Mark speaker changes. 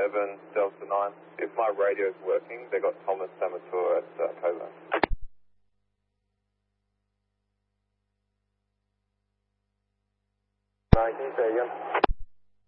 Speaker 1: 7, Delta 9. If my radio's working, they got Thomas Samator at Covent. 9, can you say again?